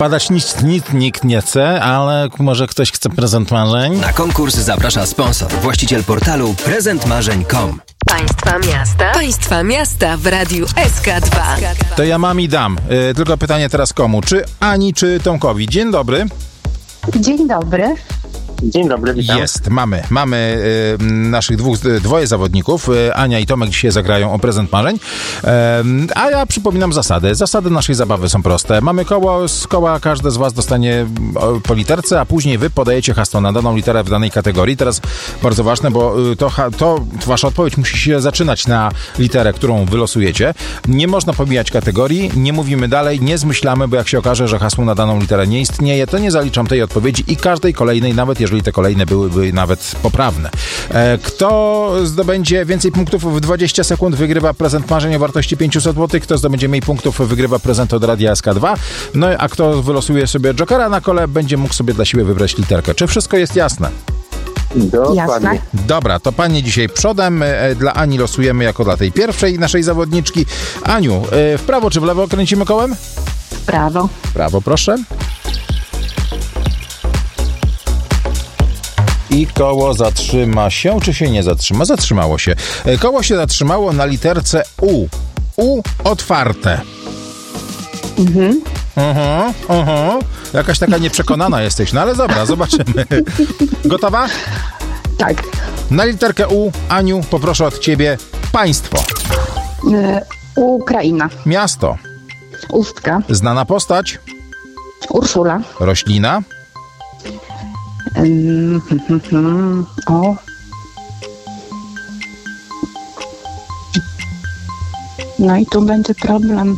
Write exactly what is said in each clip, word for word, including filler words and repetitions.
Wpadać nic, nic nikt nie chce, ale może ktoś chce prezent marzeń? Na konkurs zaprasza sponsor, właściciel portalu prezent marzeń kropka com. Państwa miasta. Państwa miasta w Radiu S K dwa. To ja mam i dam. Yy, tylko pytanie teraz komu? Czy Ani, czy Tomkowi? Dzień dobry. Dzień dobry. Dzień dobry, witam. Jest, mamy. Mamy y, naszych dwóch, dwoje zawodników. Y, Ania i Tomek dzisiaj zagrają o prezent marzeń. Y, a ja przypominam zasady. Zasady naszej zabawy są proste. Mamy koło, z koła każdy z was dostanie po literce, a później wy podajecie hasło na daną literę w danej kategorii. Teraz bardzo ważne, bo to, to wasza odpowiedź musi się zaczynać na literę, którą wylosujecie. Nie można pomijać kategorii, nie mówimy dalej, nie zmyślamy, bo jak się okaże, że hasło na daną literę nie istnieje, to nie zaliczam tej odpowiedzi i każdej kolejnej, nawet jeżeli jeżeli te kolejne byłyby nawet poprawne. Kto zdobędzie więcej punktów w dwadzieścia sekund, wygrywa prezent marzeń o wartości pięćset złotych. Kto zdobędzie mniej punktów, wygrywa prezent od Radia S K dwa. No a kto wylosuje sobie jokera na kole, będzie mógł sobie dla siebie wybrać literkę. Czy wszystko jest jasne? Dokładnie. Dobra, to pani dzisiaj przodem. Dla Ani losujemy jako dla tej pierwszej naszej zawodniczki. Aniu, w prawo czy w lewo kręcimy kołem? W prawo. W prawo, proszę. I koło zatrzyma się, czy się nie zatrzyma? Zatrzymało się. Koło się zatrzymało na literce U. U otwarte. Mhm. Mhm, mhm. Jakaś taka nieprzekonana jesteś, no ale dobra, zobaczymy. Gotowa? Tak. Na literkę U, Aniu, poproszę od ciebie państwo. Y, Ukraina. Miasto. Ustka. Znana postać. Urszula. Roślina. Ym, hmm, hmm, o. No i tu będzie problem.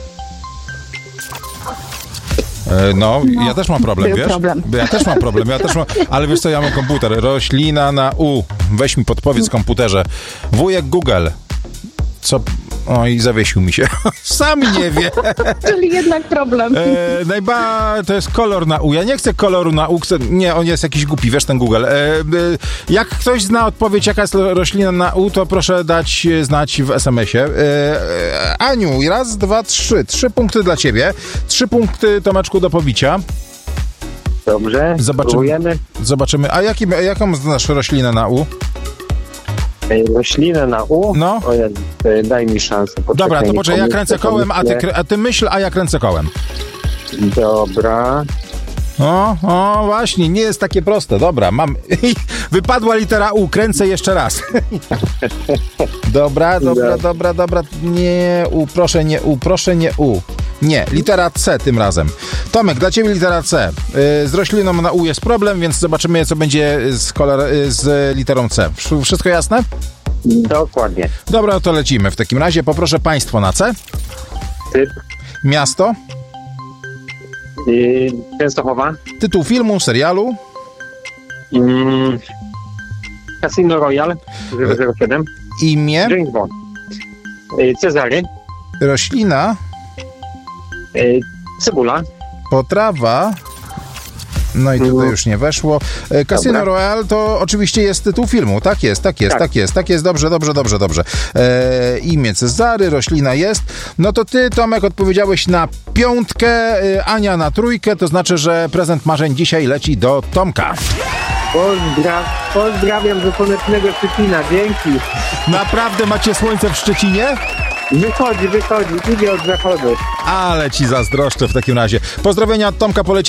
No, no, ja też mam problem, wiesz? Problem. Ja też mam problem, ja też mam, ale wiesz co, ja mam komputer. Roślina na U. Weź mi podpowiedz w komputerze. Wujek Google. Co? O, i zawiesił mi się. Sam nie wie. Czyli jednak problem. E, najba... To jest kolor na U. Ja nie chcę koloru na U. Chcę... Nie, on jest jakiś głupi, wiesz, ten Google. E, e, jak ktoś zna odpowiedź, jaka jest roślina na U, to proszę dać znać w es em esie. E, e, Aniu, raz, dwa, trzy. Trzy punkty dla ciebie. Trzy punkty, Tomeczku, do pobicia. Dobrze, zobaczymy. Próbujemy. Zobaczymy. A jaki, jaką znasz roślinę na U? Roślinę na U? No. O, ja, daj mi szansę. Poczekaj, dobra, to poczekaj, ja kręcę kołem, a ty, a ty myśl, a ja kręcę kołem. Dobra. O, o, właśnie, nie jest takie proste. Dobra, mam... Wypadła litera U, kręcę jeszcze raz. Dobra, dobra, dobra, dobra. Nie U, proszę nie U, proszę nie U. Nie, litera C tym razem. Tomek, dla ciebie litera C. Z rośliną na U jest problem, więc zobaczymy, co będzie z, kolor, z literą C. Wszystko jasne? Dokładnie. Dobra, to lecimy. W takim razie poproszę państwo na C. Typ. Miasto. Yy, Częstochowa. Tytuł filmu, serialu. Yy, Casino Royale zero siedem. Imię. James Bond. Yy, Cezary. Roślina. Yy, cebula. Potrawa. No i tutaj już nie weszło. Casino Dobra. Royale to oczywiście jest tytuł filmu. Tak jest, tak jest, tak, tak jest, tak jest. Dobrze, dobrze, dobrze, dobrze. E, imię Cezary, roślina jest. No to ty, Tomek, odpowiedziałeś na piątkę, Ania na trójkę, to znaczy, że prezent marzeń dzisiaj leci do Tomka. Pozdra- pozdrawiam ze słonecznego Szczecina, dzięki. Naprawdę macie słońce w Szczecinie? Wychodzi, wychodzi, idzie od zachodu. Ale ci zazdroszczę w takim razie. Pozdrowienia od Tomka poleciały.